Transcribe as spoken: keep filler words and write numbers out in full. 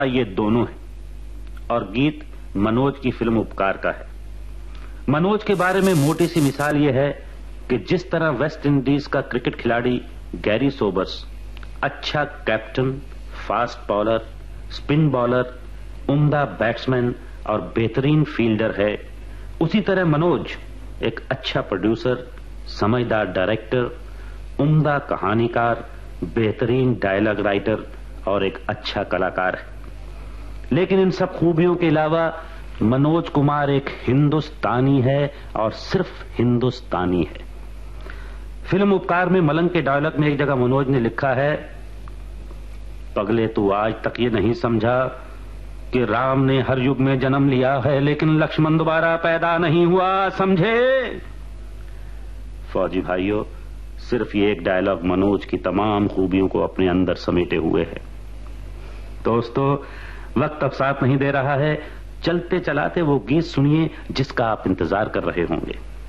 ये दोनों है और गीत मनोज की फिल्म उपकार का है। मनोज के बारे में मोटी सी मिसाल यह है कि जिस तरह वेस्ट इंडीज का क्रिकेट खिलाड़ी गैरी सोबर्स अच्छा captain, fast bowler, spin bowler, उम्दा बैट्समैन और बेहतरीन फील्डर है, उसी तरह मनोज एक अच्छा प्रोड्यूसर, समझदार डायरेक्टर, उम्दा कहानीकार, बेहतरीन डायलॉग राइटर और एक अच्छा कलाकार है। लेकिन इन सब खूबियों के अलावा मनोज कुमार एक हिंदुस्तानी है और सिर्फ हिंदुस्तानी है। फिल्म उपकार में मलंग के डायलॉग में एक जगह मनोज ने लिखा है, पगले तू आज तक ये नहीं समझा कि राम ने हर युग में जन्म लिया है लेकिन लक्ष्मण दोबारा पैदा नहीं हुआ, समझे? फौजी भाइयों, सिर्फ ये एक डायलॉग मनोज की तमाम खूबियों को अपने अंदर समेटे हुए है। दोस्तों, वक्त अब साथ नहीं दे रहा है, चलते चलाते वो गीत सुनिए जिसका आप इंतजार कर रहे होंगे।